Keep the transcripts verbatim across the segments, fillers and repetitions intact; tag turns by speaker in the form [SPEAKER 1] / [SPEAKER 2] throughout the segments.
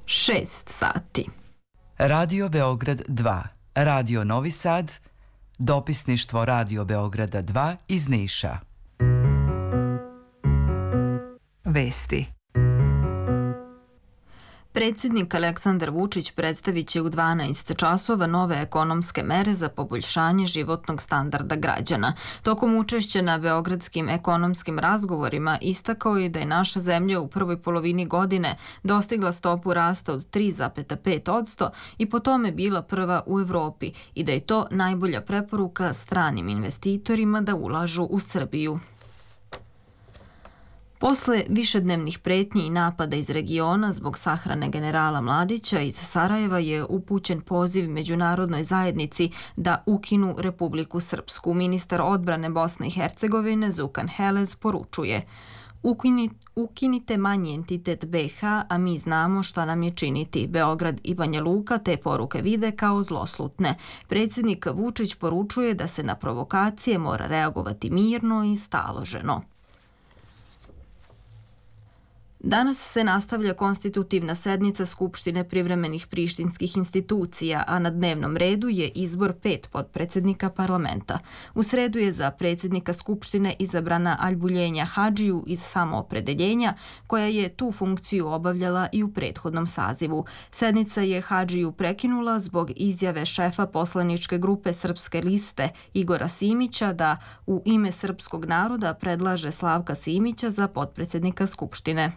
[SPEAKER 1] šest sati.
[SPEAKER 2] Radio Beograd dva, Radio Novi Sad, dopisništvo Radio Beograda dva iz Niša.
[SPEAKER 3] Vesti.
[SPEAKER 1] Predsjednik Aleksandar Vučić predstavit će u dvanaest časova nove ekonomske mere za poboljšanje životnog standarda građana. Tokom učešća na beogradskim ekonomskim razgovorima istakao je da je naša zemlja u prvoj polovini godine dostigla stopu rasta od tri zarez pet posto i po tome bila prva u Evropi i da je to najbolja preporuka stranim investitorima da ulažu u Srbiju. Posle višednevnih pretnji i napada iz regiona zbog sahrane generala Mladića iz Sarajeva je upućen poziv međunarodnoj zajednici da ukinu Republiku Srpsku. Ministar odbrane Bosne i Hercegovine Zukan Helez poručuje: Ukini, ukinite manji entitet B iH, a mi znamo šta nam je činiti. Beograd i Banja Luka te poruke vide kao zloslutne. Predsjednik Vučić poručuje da se na provokacije mora reagovati mirno i staloženo. Danas se nastavlja konstitutivna sednica Skupštine privremenih prištinskih institucija, a na dnevnom redu je izbor pet potpredsjednika parlamenta. U sredu je za predsjednika Skupštine izabrana Aljbuljenja Hadžiju iz Samoopredeljenja, koja je tu funkciju obavljala i u prethodnom sazivu. Sednica je Hadžiju prekinula zbog izjave šefa poslaničke grupe Srpske liste Igora Simića da u ime srpskog naroda predlaže Slavka Simića za potpredsjednika Skupštine.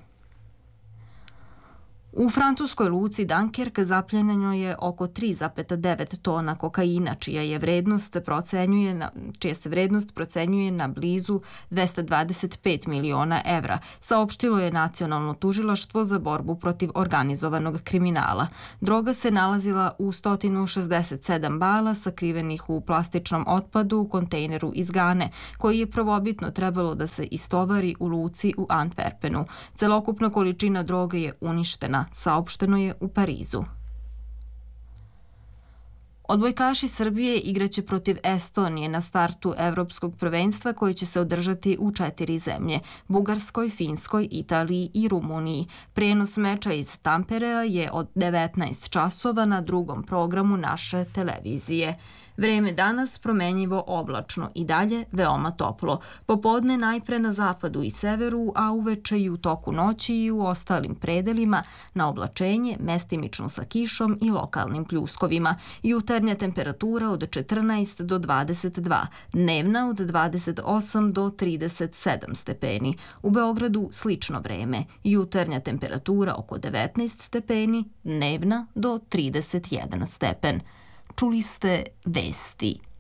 [SPEAKER 1] U francuskoj luci Dunkerque zapljenjeno je oko tri zarez devet tona kokaina, čija je vrednost procenjuje na, čija se vrednost procenjuje na blizu dvesta dvadeset pet miliona evra, saopštilo je Nacionalno tužilaštvo za borbu protiv organizovanog kriminala. Droga se nalazila u sto šezdeset sedam bala sakrivenih u plastičnom otpadu u kontejneru iz Gane, koji je prvobitno trebalo da se istovari u luci u Antwerpenu. Celokupna količina droge je uništena, saopšteno je u Parizu. Odbojkaši Srbije igraće protiv Estonije na startu Evropskog prvenstva koji će se održati u četiri zemlje: Bugarskoj, Finskoj, Italiji i Rumuniji. Prenos meča iz Tamperea je od devetnaest časova na drugom programu naše televizije. Vreme danas promenjivo oblačno i dalje veoma toplo. Popodne najpre na zapadu i severu, a uveče i u toku noći i u ostalim predelima na oblačenje, mestimično sa kišom i lokalnim pljuskovima. Jutarnja temperatura od četrnaest do dvadeset dva, dnevna od dvadeset osam do trideset sedam stepeni. U Beogradu slično vreme. Jutarnja temperatura oko devetnaest stepeni, dnevna do trideset jedan stepen. Čuli ste vesti.